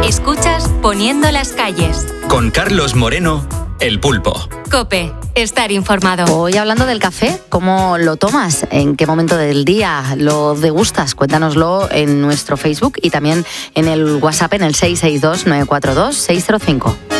Escuchas Poniendo las calles. Con Carlos Moreno, El Pulpo. COPE. Estar informado. Hoy hablando del café, ¿cómo lo tomas? ¿En qué momento del día lo degustas? Cuéntanoslo en nuestro Facebook y también en el WhatsApp en el 662 942 605.